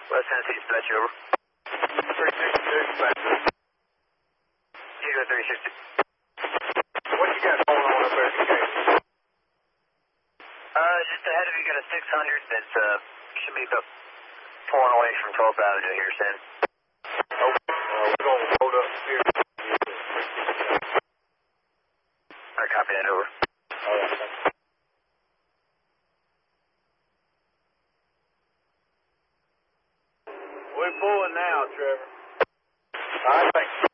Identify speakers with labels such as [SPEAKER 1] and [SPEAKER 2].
[SPEAKER 1] West Tennessee dispatch, over.
[SPEAKER 2] 362, dispatch.
[SPEAKER 1] Eagle 360.
[SPEAKER 2] What you got going on up there, TK?
[SPEAKER 1] Just ahead of you, got a 600 that's, should be about pulling away from 12th Avenue here soon.
[SPEAKER 2] Okay, we're going to load up here.
[SPEAKER 1] Alright, copy that, over.
[SPEAKER 2] Alright, thanks. We're pulling now, Trevor. Alright, thanks.